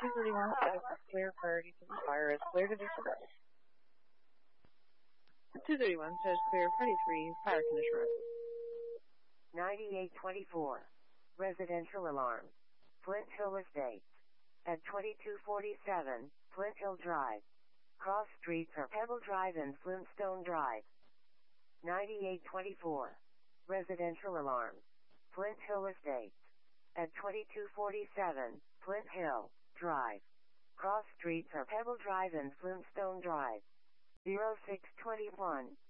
231 status is clear. Priority to the fire is clear to disregard. 231 says clear. Priority 3, fire condition resident. 9824. Residential alarm. Flint Hill Estates. At 2247, Flint Hill Drive. Cross streets are Pebble Drive and Flintstone Drive. 9824. Residential alarm. Flint Hill Estates. At 2247, Flint Hill Drive. Cross streets are Pebble Drive and Flintstone Drive. 0621.